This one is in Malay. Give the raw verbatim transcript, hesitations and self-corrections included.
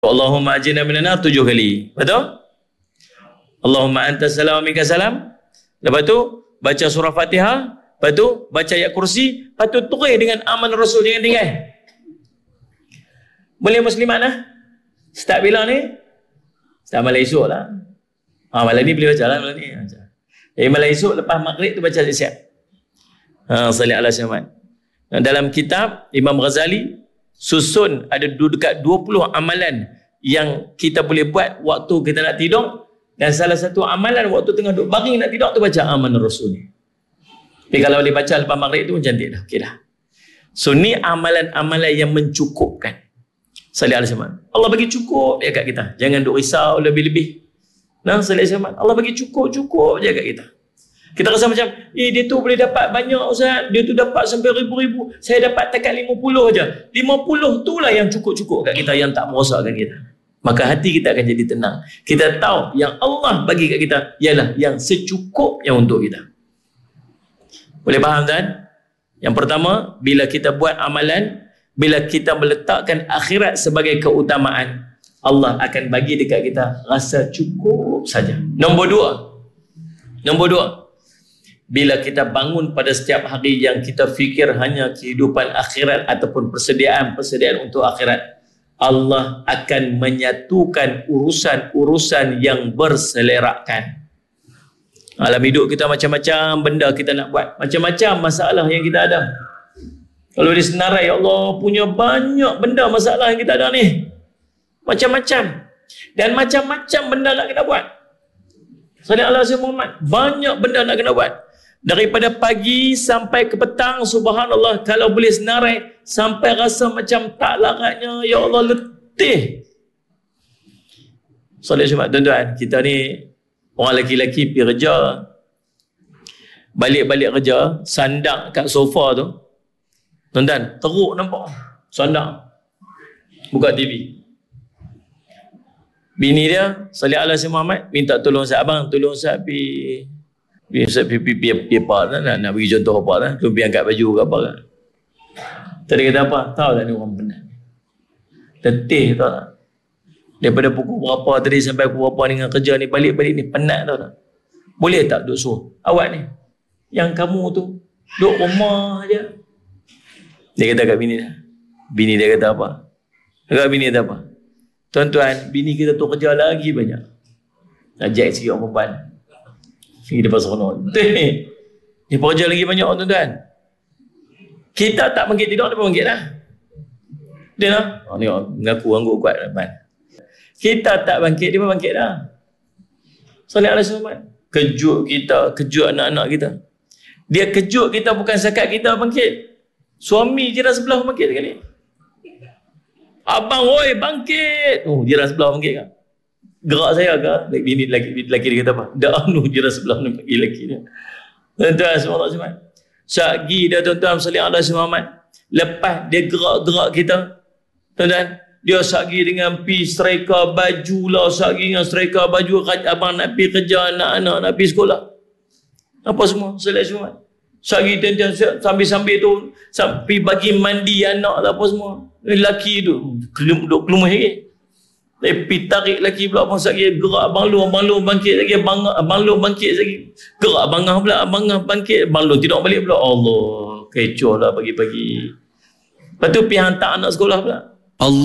Allahumma ajirna minan nar tujuh kali. Betul? Allahumma antas salam wa minkas salam. Lepas tu baca surah Fatihah, lepas tu baca ayat kursi, lepas tu tulis dengan aman Rasul, jangan tinggal. Boleh muslimat lah. Start bila ni? Start malam esok lah. Ha, malam ni boleh baca lah malam ni. Eh, malam esok lepas maghrib tu baca siap-siap. Ha, salih ala syamat. Dalam kitab Imam Ghazali susun ada dekat dua puluh amalan yang kita boleh buat waktu kita nak tidur, dan salah satu amalan waktu tengah duduk baring nak tidur tu baca aman Rasul ni. Tapi kalau boleh baca lepas maghrib tu cantik dah. Okey dah. So ni amalan-amalan yang mencukupkan. Salih ala syamat. Allah bagi cukup je kat kita. Jangan duk risau lebih-lebih. Nah, salih ala syamat. Allah bagi cukup-cukup je kat kita. Kita rasa macam, eh dia tu boleh dapat banyak Ustaz, dia tu dapat sampai ribu-ribu, saya dapat takat lima puluh je. lima puluh tu lah yang cukup-cukup kat kita, yang tak merosakkan kita. Maka hati kita akan jadi tenang. Kita tahu yang Allah bagi kat kita ialah yang secukupnya untuk kita. Boleh faham kan? Yang pertama, bila kita buat amalan, bila kita meletakkan akhirat sebagai keutamaan, Allah akan bagi dekat kita rasa cukup saja. Nombor dua. Nombor dua. Bila kita bangun pada setiap hari yang kita fikir hanya kehidupan akhirat ataupun persediaan-persediaan untuk akhirat, Allah akan menyatukan urusan-urusan yang berselerakkan. Alam hidup kita macam-macam benda kita nak buat. Macam-macam masalah yang kita ada. Kalau di senarai, ya Allah punya banyak benda masalah yang kita ada ni. Macam-macam. Dan macam-macam benda nak kita buat. Salih ala Muhammad. Banyak benda nak kena buat. Daripada pagi sampai ke petang, subhanallah, kalau boleh senarai sampai rasa macam tak laratnya, ya Allah letih. Salih Jumat, tuan-tuan, kita ni orang lelaki-lelaki pergi kerja, balik-balik kerja, sandang kat sofa tu, tuan-tuan, teruk nampak, sandang, buka T V. Bini dia, Salih ala Muhammad, minta tolong Ustaz, abang tolong Ustaz pergi Ustaz pergi pergi apa nak nak bagi contoh apa lah, tu pergi angkat baju ke apa kan. Tadi kata apa? Tahu tak ni orang penat. Letih tahu tak? Daripada pukul berapa tadi sampai pukul berapa dengan kerja ni, balik-balik ni penat tahu tak? Boleh tak duk suruh awak ni, yang kamu tu duk rumah je. Dia kata kat bini dia. Bini dia kata apa? Kat bini dia kata apa? Tuan-tuan, bini kita tu kerja lagi banyak. Ajak sikit orang perempuan. Pergi depan seronok. Dia pekerja lagi banyak, tuan-tuan. Kita tak bangkit tidur, dia pun bangkit dah. Dia lah. Oh, ni mengaku angguk kuat. Man. Kita tak bangkit, dia pun bangkit dah. Salih ala Muhammad. Kejut kita, kejut anak-anak kita. Dia kejut kita bukan sekat kita bangkit. Suami jiran sebelah bangkit sekali. Abang, oi bangkit. Oh, jiran sebelah bangkit kan. Gerak saya ke? Bini lelaki, lelaki dia kata apa? Dah anu jiran sebelah ni bagi lelaki dia. Tuan-tuan, subhanallah. Syagi dia, tuan-tuan, salih ala Muhammad. Lepas dia gerak-gerak kita, tuan-tuan, dia syagi dengan pi striker baju lah, syagi dengan striker baju, abang nak pi kerja, anak-anak nak pi sekolah. Apa semua? Salih Muhammad. Syagi tuan-tuan, sambil-sambil tu, sampai bagi mandi anak lah apa semua. Lelaki tu, duduk kelumah lagi. Tapi tarik lelaki pula, abang lagi gerak abang lu, abang lu bangkit lagi, abang, abang lu bangkit lagi. Gerak abang ngah pula, abang ngah bangkit, abang lu tidak balik pula. Allah, kecoh lah pagi-pagi. Lepas tu pergi hantar anak sekolah pula. Allah.